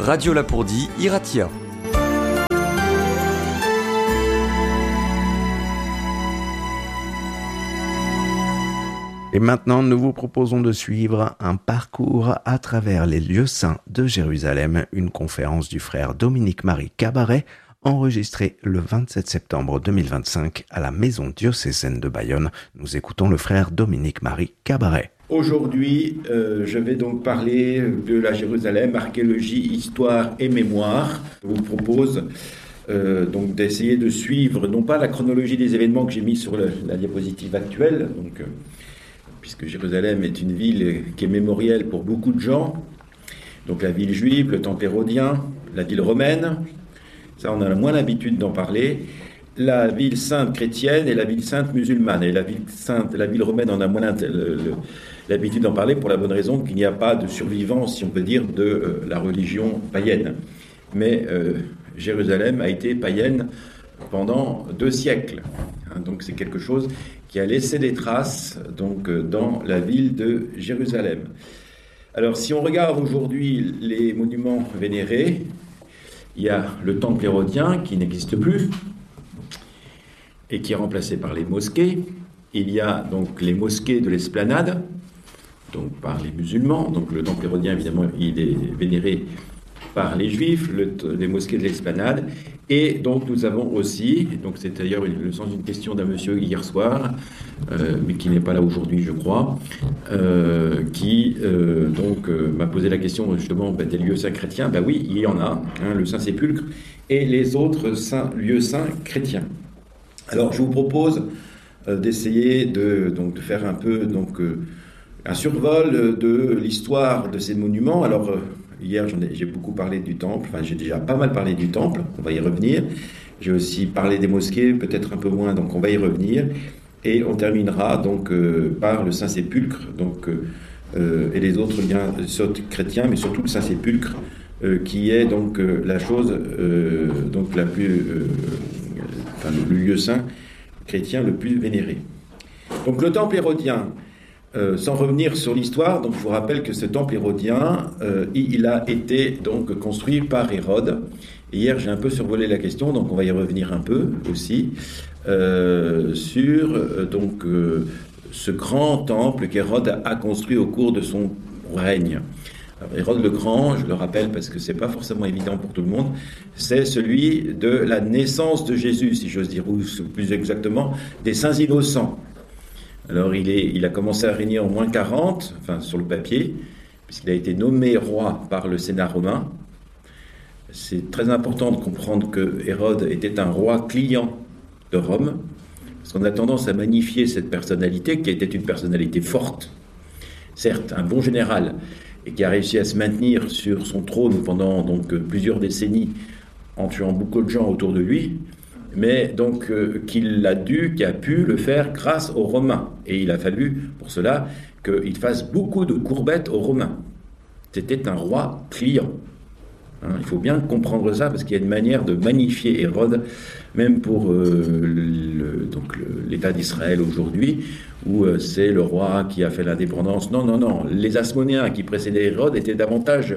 Radio Lapourdie, Iratia. Et maintenant, nous vous proposons de suivre un parcours à travers les lieux saints de Jérusalem, une conférence du frère Dominique-Marie Cabaret, enregistrée le 27 septembre 2025 à la Maison diocésaine de Bayonne. Nous écoutons le frère Dominique-Marie Cabaret. Aujourd'hui, je vais donc parler de la Jérusalem, archéologie, histoire et mémoire. Je vous propose donc d'essayer de suivre, non pas la chronologie des événements que j'ai mis sur la diapositive actuelle, puisque Jérusalem est une ville qui est mémorielle pour beaucoup de gens, donc la ville juive, le temple hérodien, la ville romaine, ça on a moins l'habitude d'en parler, la ville sainte chrétienne et la ville sainte musulmane. Et la ville romaine, on a moins l'habitude d'en parler pour la bonne raison qu'il n'y a pas de survivance, si on peut dire, de la religion païenne. Mais Jérusalem a été païenne pendant 2 siècles. Donc c'est quelque chose qui a laissé des traces dans la ville de Jérusalem. Alors si on regarde aujourd'hui les monuments vénérés, il y a le temple hérodien qui n'existe plus et qui est remplacé par les mosquées. Il y a donc les mosquées de l'Esplanade, donc par les musulmans. Donc le temple hérodien, évidemment, il est vénéré par les juifs, les mosquées de l'Esplanade. Et donc nous avons aussi, donc c'est d'ailleurs le sens d'une question d'un monsieur hier soir, mais qui n'est pas là aujourd'hui je crois, qui m'a posé la question justement des lieux saints chrétiens. Ben oui, il y en a, le Saint-Sépulcre et les autres lieux saints chrétiens. Alors je vous propose d'essayer de faire un peu un survol de l'histoire de ces monuments. Alors hier, j'ai beaucoup parlé du temple, j'ai déjà pas mal parlé du temple, on va y revenir. J'ai aussi parlé des mosquées, peut-être un peu moins, donc on va y revenir. Et on terminera par le Saint-Sépulcre, et les autres liens chrétiens, mais surtout le Saint-Sépulcre, qui est la chose la plus, le lieu saint chrétien le plus vénéré. Donc le temple hérodien. Sans revenir sur l'histoire, donc je vous rappelle que ce temple hérodien, il a été construit par Hérode. Et hier, j'ai un peu survolé la question, donc on va y revenir un peu aussi sur ce grand temple qu'Hérode a construit au cours de son règne. Alors, Hérode le Grand, je le rappelle parce que c'est pas forcément évident pour tout le monde, c'est celui de la naissance de Jésus, si j'ose dire, ou plus exactement des saints innocents. Alors il a commencé à régner en moins 40, sur le papier, puisqu'il a été nommé roi par le Sénat romain. C'est très important de comprendre que Hérode était un roi client de Rome, parce qu'on a tendance à magnifier cette personnalité, qui était une personnalité forte, certes un bon général, et qui a réussi à se maintenir sur son trône pendant plusieurs décennies, en tuant beaucoup de gens autour de lui, mais qui a pu le faire grâce aux Romains. Et il a fallu, pour cela, qu'il fasse beaucoup de courbettes aux Romains. C'était un roi client. Il faut bien comprendre ça, parce qu'il y a une manière de magnifier Hérode, même pour l'État d'Israël aujourd'hui, où c'est le roi qui a fait l'indépendance. Non. Les Hasmonéens qui précédaient Hérode étaient davantage,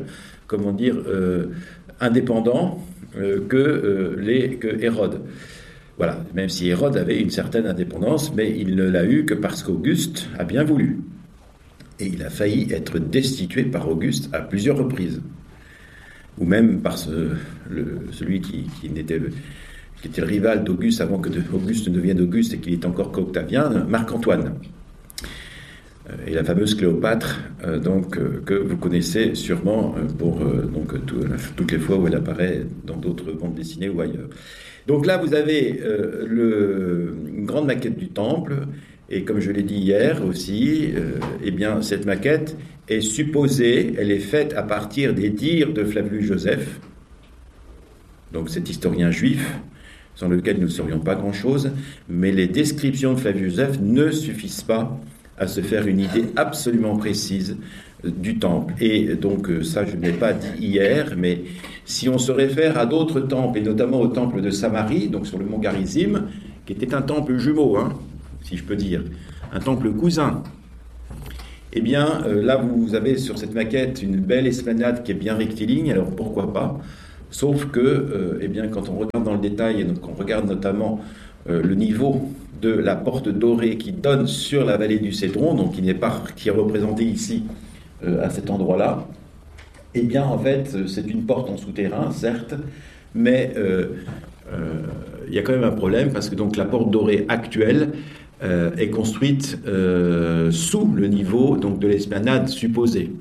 indépendants que Hérode. Voilà, même si Hérode avait une certaine indépendance, mais il ne l'a eu que parce qu'Auguste a bien voulu. Et il a failli être destitué par Auguste à plusieurs reprises. Ou même par celui qui était le rival d'Auguste avant que Auguste ne devienne Auguste et qu'il est encore qu'Octavien, Marc-Antoine. Et la fameuse Cléopâtre, que vous connaissez sûrement pour toutes les fois où elle apparaît dans d'autres bandes dessinées ou ailleurs. Donc là, vous avez une grande maquette du temple, et comme je l'ai dit hier aussi, cette maquette est supposée, elle est faite à partir des dires de Flavius Joseph, donc cet historien juif, sans lequel nous ne saurions pas grand-chose, mais les descriptions de Flavius Joseph ne suffisent pas à se faire une idée absolument précise du temple. Et ça, je ne l'ai pas dit hier, mais si on se réfère à d'autres temples, et notamment au temple de Samarie, donc sur le mont Garizim, qui était un temple jumeau, si je peux dire, un temple cousin, Eh bien, là, vous avez sur cette maquette une belle esplanade qui est bien rectiligne, alors pourquoi pas? Sauf que, eh bien, quand on regarde dans le détail, et donc on regarde notamment le niveau de la porte dorée qui donne sur la vallée du Cédron, donc qui est représentée ici à cet endroit-là, eh bien, en fait, c'est une porte en souterrain, certes, mais il y a quand même un problème parce que donc la porte dorée actuelle est construite sous le niveau donc de l'esplanade supposée.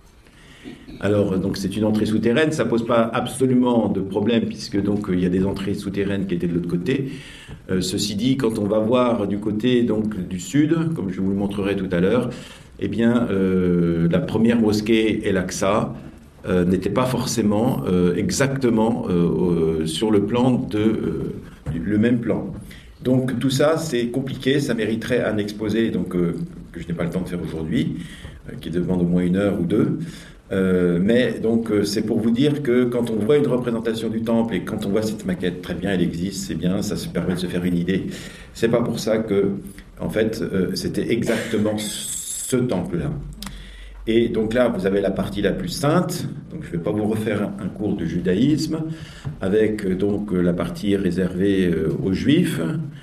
Alors donc c'est une entrée souterraine, ça pose pas absolument de problème puisque donc il y a des entrées souterraines qui étaient de l'autre côté. Ceci dit, quand on va voir du côté donc du sud, comme je vous le montrerai tout à l'heure, eh bien la première mosquée El Aqsa n'était pas forcément exactement sur le plan le même plan. Donc tout ça, c'est compliqué, ça mériterait un exposé donc, que je n'ai pas le temps de faire aujourd'hui, qui demande au moins 1 heure ou 2. Mais donc c'est pour vous dire que quand on voit une représentation du temple et quand on voit cette maquette, très bien, elle existe, c'est bien, ça se permet de se faire une idée. C'est pas pour ça que, en fait, c'était exactement ce temple-là. Et donc là, vous avez la partie la plus sainte. Donc je ne vais pas vous refaire un cours de judaïsme, avec donc la partie réservée aux Juifs.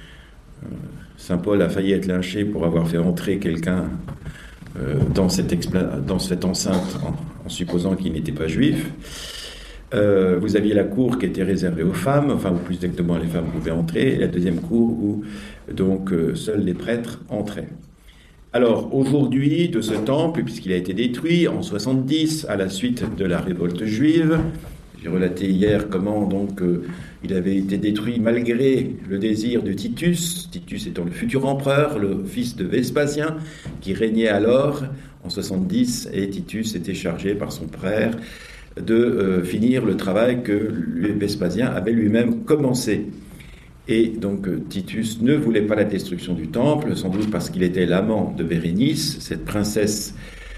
Saint Paul a failli être lynché pour avoir fait entrer quelqu'un dans cette enceinte en supposant qu'il n'était pas juif. Vous aviez la cour qui était réservée aux femmes, enfin ou plus exactement les femmes pouvaient entrer, et la deuxième cour où donc seuls les prêtres entraient. Alors aujourd'hui, de ce temple, puisqu'il a été détruit en 70 à la suite de la révolte juive, j'ai relaté hier comment donc il avait été détruit malgré le désir de Titus étant le futur empereur, le fils de Vespasien, qui régnait alors en 70, et Titus était chargé par son frère de finir le travail que Vespasien avait lui-même commencé. Et donc Titus ne voulait pas la destruction du temple, sans doute parce qu'il était l'amant de Bérénice, cette princesse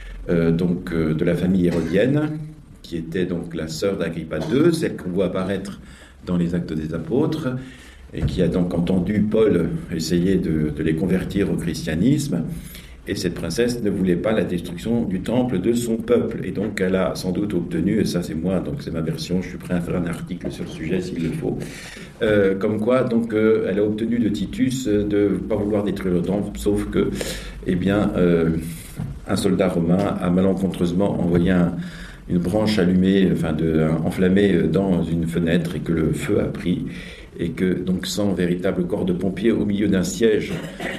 de la famille hérodienne, qui était donc la sœur d'Agrippa II, celle qu'on voit apparaître dans les Actes des Apôtres, et qui a donc entendu Paul essayer de les convertir au christianisme. Et cette princesse ne voulait pas la destruction du temple de son peuple. Et donc elle a sans doute obtenu, et ça c'est moi, donc c'est ma version, je suis prêt à faire un article sur le sujet s'il le faut, comme quoi donc elle a obtenu de Titus de ne pas vouloir détruire le temple, sauf que, eh bien, un soldat romain a malencontreusement envoyé une branche allumée, enflammée dans une fenêtre, et que le feu a pris, et que donc sans véritable corps de pompiers au milieu d'un siège,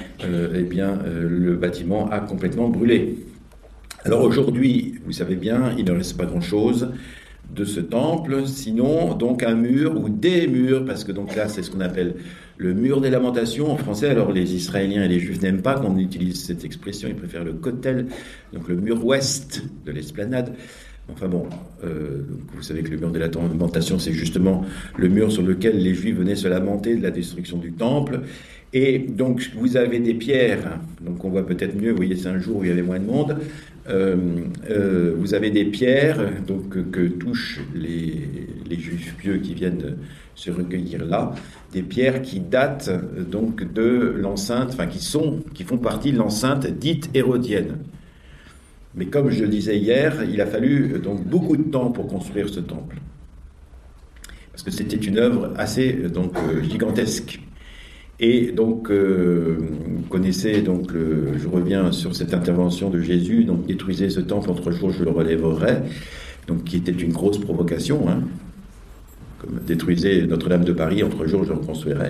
le bâtiment a complètement brûlé. Alors aujourd'hui, vous savez bien, il ne reste pas grand-chose de ce temple, sinon donc un mur ou des murs, parce que donc là c'est ce qu'on appelle le mur des lamentations en français. Alors les Israéliens et les Juifs n'aiment pas qu'on utilise cette expression, ils préfèrent le kotel, donc le mur ouest de l'esplanade. Enfin bon, vous savez que le mur de la lamentation, c'est justement le mur sur lequel les Juifs venaient se lamenter de la destruction du temple. Et donc vous avez des pierres, donc on voit peut-être mieux, vous voyez c'est un jour où il y avait moins de monde, vous avez des pierres donc, que touchent les Juifs pieux qui viennent se recueillir là, des pierres qui datent donc de l'enceinte, enfin qui font partie de l'enceinte dite hérodienne. Mais comme je le disais hier, il a fallu donc beaucoup de temps pour construire ce temple. Parce que c'était une œuvre assez gigantesque. Et donc, vous connaissez, donc, je reviens sur cette intervention de Jésus, donc détruisez ce temple, en 3 jours je le relèverai, donc qui était une grosse provocation, hein, comme détruisez Notre-Dame de Paris, en 3 jours je le reconstruirai.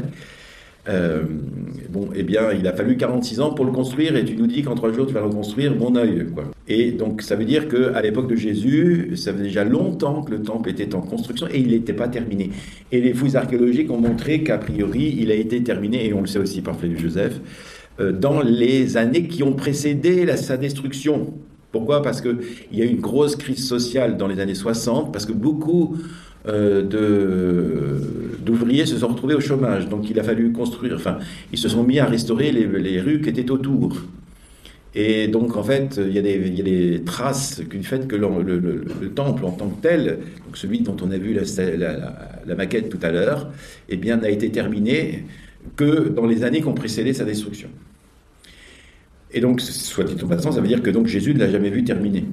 Eh bien, il a fallu 46 ans pour le construire, et tu nous dis qu'en 3 jours tu vas le reconstruire, mon œil, quoi. Et donc ça veut dire qu'à l'époque de Jésus, ça faisait déjà longtemps que le temple était en construction et il n'était pas terminé. Et les fouilles archéologiques ont montré qu'a priori il a été terminé, et on le sait aussi par Flavius Joseph, dans les années qui ont précédé sa destruction. Pourquoi ? Parce qu'il y a eu une grosse crise sociale dans les années 60, parce que beaucoup d'ouvriers se sont retrouvés au chômage. Donc il a fallu construire, ils se sont mis à restaurer les rues qui étaient autour. Et donc en fait, il y a des traces du fait que le temple en tant que tel, donc celui dont on a vu la maquette tout à l'heure, eh bien n'a été terminé que dans les années qui ont précédé sa destruction. Et donc, soit dit en passant, ça veut dire que donc Jésus ne l'a jamais vu terminer.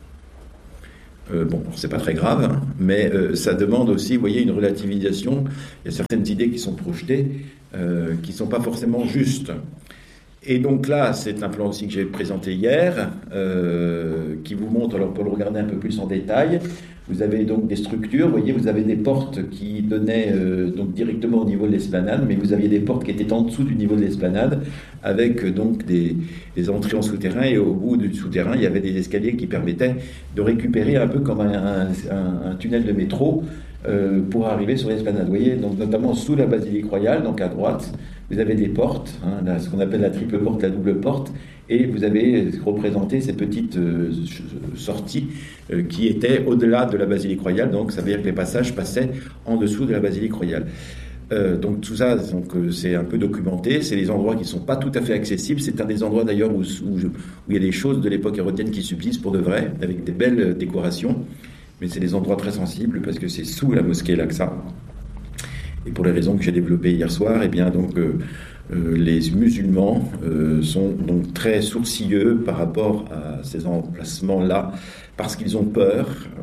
Bon, c'est pas très grave, hein, mais ça demande aussi, vous voyez, une relativisation. Il y a certaines idées qui sont projetées, qui ne sont pas forcément justes. Et donc là, c'est un plan aussi que j'ai présenté hier, qui vous montre, alors pour le regarder un peu plus en détail, vous avez donc des structures, vous voyez, vous avez des portes qui donnaient donc directement au niveau de l'esplanade, mais vous aviez des portes qui étaient en dessous du niveau de l'esplanade, avec donc des entrées en souterrain, et au bout du souterrain, il y avait des escaliers qui permettaient de récupérer un peu comme un tunnel de métro pour arriver sur l'esplanade. Vous voyez, donc notamment sous la basilique royale, donc à droite, vous avez des portes, hein, là, ce qu'on appelle la triple porte, la double porte, et vous avez représenté ces petites sorties qui étaient au-delà de la basilique royale, donc ça veut dire que les passages passaient en dessous de la basilique royale. Donc tout ça, c'est un peu documenté, c'est des endroits qui ne sont pas tout à fait accessibles, c'est un des endroits d'ailleurs où il y a des choses de l'époque hérodienne qui subsistent pour de vrai, avec des belles décorations, mais c'est des endroits très sensibles parce que c'est sous la mosquée Al-Aqsa. Et pour les raisons que j'ai développées hier soir, eh bien donc les musulmans sont donc très sourcilleux par rapport à ces emplacements-là, parce qu'ils ont peur.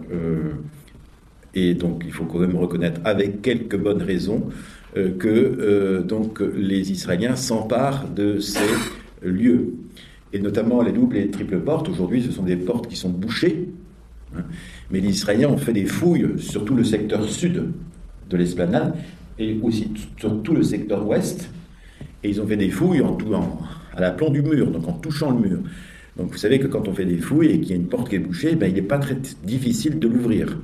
Et donc il faut quand même reconnaître, avec quelques bonnes raisons, que donc les Israéliens s'emparent de ces lieux. Et notamment les doubles et les triples portes. Aujourd'hui, ce sont des portes qui sont bouchées. Hein, mais les Israéliens ont fait des fouilles sur tout le secteur sud de l'esplanade et aussi sur tout le secteur ouest. Et ils ont fait des fouilles à l'aplomb du mur, donc en touchant le mur. Donc vous savez que quand on fait des fouilles et qu'il y a une porte qui est bouchée, ben, il n'est pas très difficile de l'ouvrir.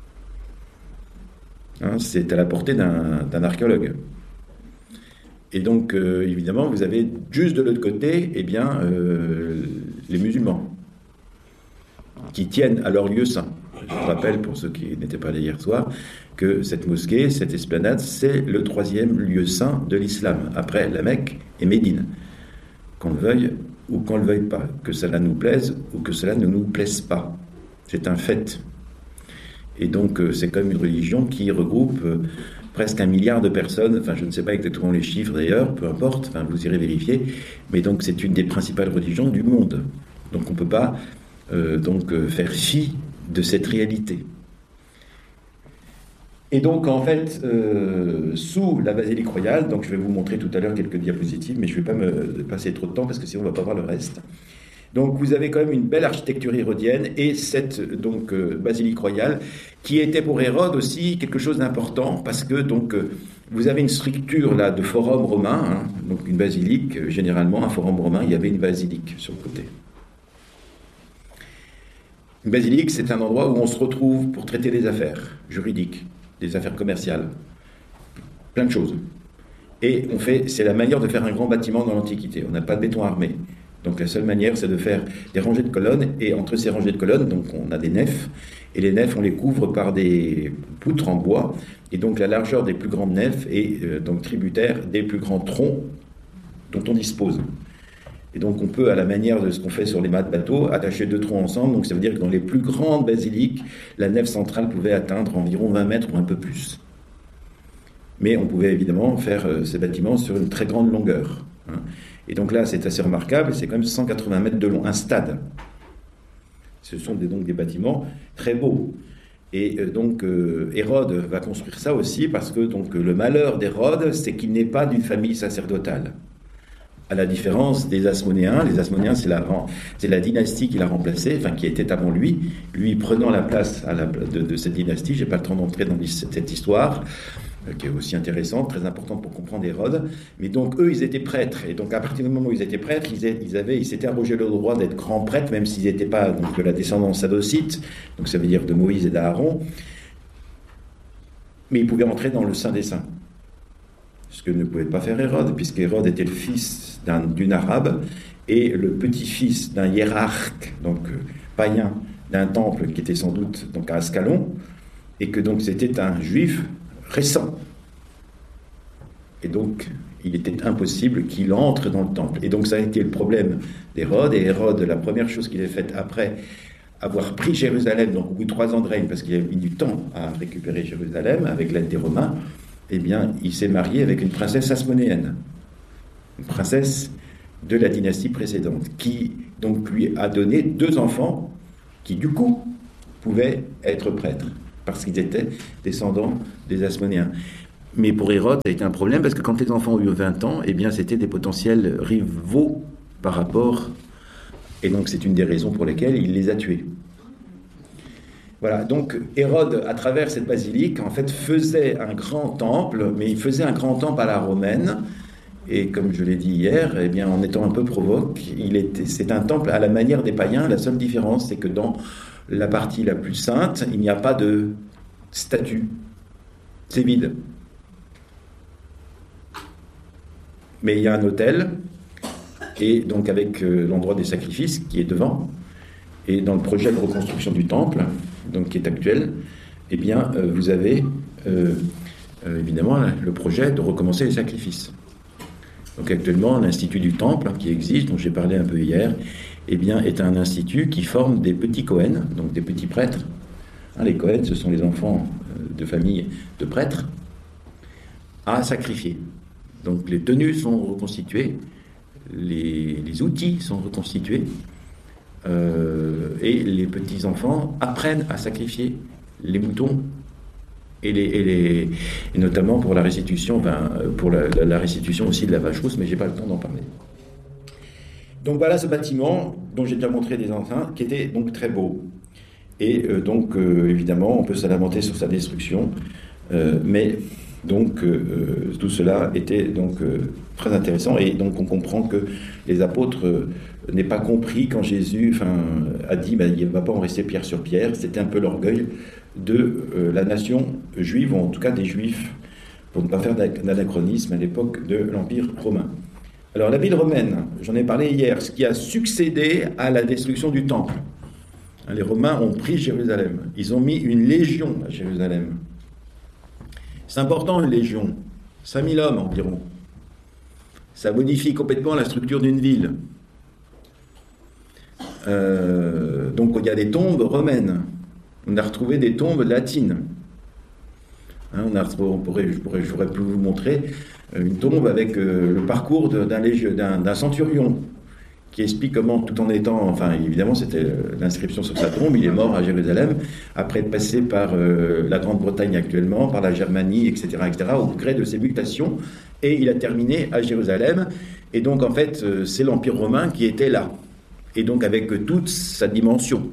Hein, c'est à la portée d'un archéologue. Et donc, évidemment, vous avez juste de l'autre côté, eh bien, les musulmans, qui tiennent à leur lieu saint. Je vous rappelle, pour ceux qui n'étaient pas là hier soir, que cette mosquée, cette esplanade, c'est le 3e lieu saint de l'islam, après la Mecque et Médine. Qu'on le veuille ou qu'on ne le veuille pas, que cela nous plaise ou que cela ne nous plaise pas. C'est un fait. Et donc, c'est quand même une religion qui regroupe presque 1 milliard de personnes, enfin, je ne sais pas exactement les chiffres d'ailleurs, peu importe, enfin, vous irez vérifier, mais donc c'est une des principales religions du monde. Donc, on ne peut pas faire fi de cette réalité. Et donc, en fait, sous la basilique royale, donc je vais vous montrer tout à l'heure quelques diapositives, mais je ne vais pas me passer trop de temps parce que sinon on ne va pas voir le reste. Donc, vous avez quand même une belle architecture hérodienne et cette basilique royale qui était pour Hérode aussi quelque chose d'important parce que vous avez une structure là de forum romain, hein, donc une basilique, généralement un forum romain, il y avait une basilique sur le côté. Une basilique, c'est un endroit où on se retrouve pour traiter des affaires juridiques, des affaires commerciales, plein de choses. Et c'est la manière de faire un grand bâtiment dans l'Antiquité. On n'a pas de béton armé. Donc la seule manière, c'est de faire des rangées de colonnes, et entre ces rangées de colonnes, donc on a des nefs, et les nefs, on les couvre par des poutres en bois, et donc la largeur des plus grandes nefs est donc tributaire des plus grands troncs dont on dispose. Et donc on peut, à la manière de ce qu'on fait sur les mâts de bateau, attacher 2 troncs ensemble, donc ça veut dire que dans les plus grandes basiliques, la nef centrale pouvait atteindre environ 20 mètres ou un peu plus. Mais on pouvait évidemment faire ces bâtiments sur une très grande longueur, hein. Et donc là, c'est assez remarquable, c'est quand même 180 mètres de long, un stade. Ce sont donc des bâtiments très beaux. Et Hérode va construire ça aussi parce que le malheur d'Hérode, c'est qu'il n'est pas d'une famille sacerdotale. À la différence des Asmonéens, les Asmonéens, c'est la dynastie qu'il a remplacée, enfin qui était avant lui prenant la place de cette dynastie. Je n'ai pas le temps d'entrer dans cette histoire, qui est aussi intéressante, très importante pour comprendre Hérode. Mais donc, eux, ils étaient prêtres. Et donc, à partir du moment où ils étaient prêtres, ils s'étaient arrogé le droit d'être grands prêtres, même s'ils n'étaient pas de la descendance sadocyte, donc ça veut dire de Moïse et d'Aaron. Mais ils pouvaient entrer dans le Saint des Saints. Ce que ne pouvait pas faire Hérode, puisqu'Hérode était le fils d'une arabe et le petit-fils d'un hiérarque, païen, d'un temple qui était sans doute à Ascalon, et que donc c'était un juif récent. Et donc, il était impossible qu'il entre dans le temple. Et donc, ça a été le problème d'Hérode. Et Hérode, la première chose qu'il a faite après avoir pris Jérusalem, donc au bout de 3 ans de règne, parce qu'il a mis du temps à récupérer Jérusalem avec l'aide des Romains, eh bien, il s'est marié avec une princesse asmonéenne. Une princesse de la dynastie précédente, qui donc lui a donné 2 enfants qui du coup pouvaient être prêtres, parce qu'ils étaient descendants des Hasmonéens. Mais pour Hérode, ça a été un problème, parce que quand les enfants ont eu 20 ans, eh bien c'était des potentiels rivaux par rapport, et donc c'est une des raisons pour lesquelles il les a tués. Voilà, donc Hérode, à travers cette basilique, en fait, faisait un grand temple, mais il faisait un grand temple à la romaine, et comme je l'ai dit hier, eh bien, en étant un peu provoque, c'est un temple à la manière des païens. La seule différence, c'est que dans la partie la plus sainte, il n'y a pas de statue. C'est vide. Mais il y a un autel, et donc avec l'endroit des sacrifices qui est devant, et dans le projet de reconstruction du temple, donc qui est actuel, eh bien, vous avez évidemment le projet de recommencer les sacrifices. Donc actuellement, l'Institut du Temple, qui existe, dont j'ai parlé un peu hier, eh bien, est un institut qui forme des petits Cohen, donc des petits prêtres. Les Cohen, ce sont les enfants de famille de prêtres, à sacrifier. Donc les tenues sont reconstituées, les outils sont reconstitués, et les petits-enfants apprennent à sacrifier les moutons, et notamment pour la restitution, pour la restitution aussi de la vache rousse, mais je n'ai pas le temps d'en parler. Donc voilà ce bâtiment dont j'ai déjà montré des dessins, qui était donc très beau. Et donc évidemment, on peut se lamenter sur sa destruction, mais donc tout cela était donc très intéressant, et donc on comprend que les apôtres n'aient pas compris quand Jésus a dit il ne va pas en rester pierre sur pierre. C'était un peu l'orgueil de la nation juive, ou en tout cas des juifs, pour ne pas faire d'anachronisme à l'époque de l'Empire romain. Alors la ville romaine, j'en ai parlé hier, ce qui a succédé à la destruction du temple. Les Romains ont pris Jérusalem, ils ont mis une légion à Jérusalem. C'est important, une légion, 5000 hommes environ. Ça modifie complètement la structure d'une ville. Donc il y a des tombes romaines. On a retrouvé des tombes latines. J'aurais pu vous montrer une tombe avec le parcours d'un centurion, qui explique comment, tout en étant, évidemment c'était l'inscription sur sa tombe, il est mort à Jérusalem, après être passé par la Grande-Bretagne actuellement, par la Germanie, etc., au gré de ses mutations, et il a terminé à Jérusalem. Et donc en fait, c'est l'Empire romain qui était là, et donc avec toute sa dimension.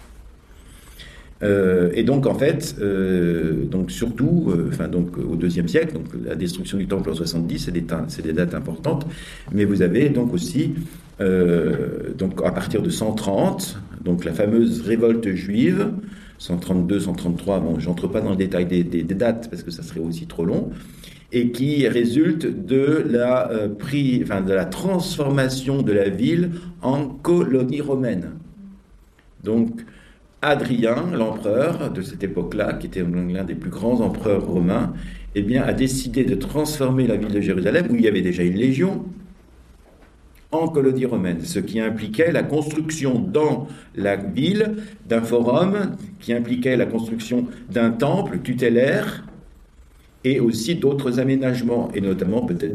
Et donc en fait, donc surtout, donc au IIe siècle, donc la destruction du temple en 70, c'est des dates importantes, mais vous avez donc aussi, donc à partir de 130, donc la fameuse révolte juive, 132, 133, bon, j'entre pas dans le détail des dates parce que ça serait aussi trop long, et qui résulte de la transformation de la ville en colonie romaine. Donc Hadrien, l'empereur de cette époque-là, qui était l'un des plus grands empereurs romains, eh bien, a décidé de transformer la ville de Jérusalem, où il y avait déjà une légion, en colonie romaine, ce qui impliquait la construction dans la ville d'un forum, qui impliquait la construction d'un temple tutélaire, et aussi d'autres aménagements, et notamment peut-être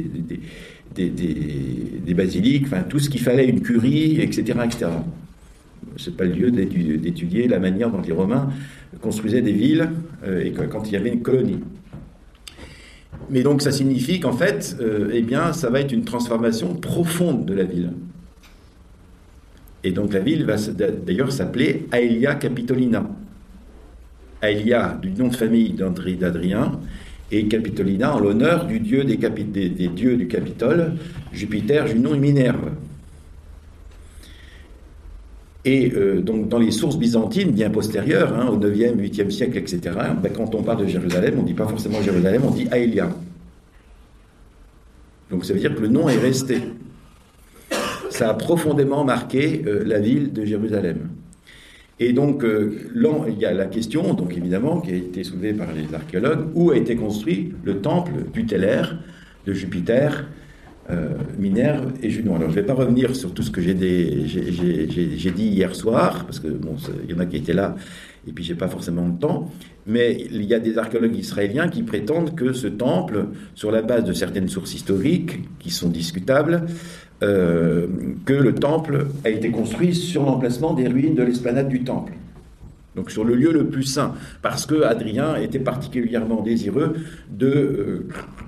des basiliques, tout ce qu'il fallait, une curie, etc., etc. Ce n'est pas le lieu d'étudier la manière dont les Romains construisaient des villes et quand il y avait une colonie. Mais donc ça signifie qu'en fait, ça va être une transformation profonde de la ville. Et donc la ville va d'ailleurs s'appeler Aelia Capitolina. Aelia du nom de famille d'Adrien, et Capitolina en l'honneur du dieu des dieux du Capitole, Jupiter, Junon et Minerve. Et donc dans les sources byzantines bien postérieures, au 9e, 8e siècle, etc., quand on parle de Jérusalem, on ne dit pas forcément Jérusalem, on dit Aelia. Donc ça veut dire que le nom est resté. Ça a profondément marqué la ville de Jérusalem. Et donc il y a la question, donc évidemment, qui a été soulevée par les archéologues, où a été construit le temple tutélaire de Jupiter, Minerve et Junon. Alors je ne vais pas revenir sur tout ce que j'ai dit hier soir, parce que il y en a qui étaient là et puis j'ai pas forcément le temps, mais il y a des archéologues israéliens qui prétendent que ce temple, sur la base de certaines sources historiques qui sont discutables, que le temple a été construit sur l'emplacement des ruines de l'esplanade du temple. Donc sur le lieu le plus saint, parce que Hadrien était particulièrement désireux de